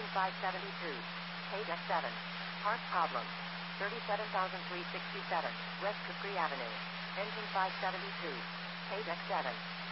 Engine 572. Page F7. Part problem. 37,367. West Capri Avenue. Engine 572. Page F7.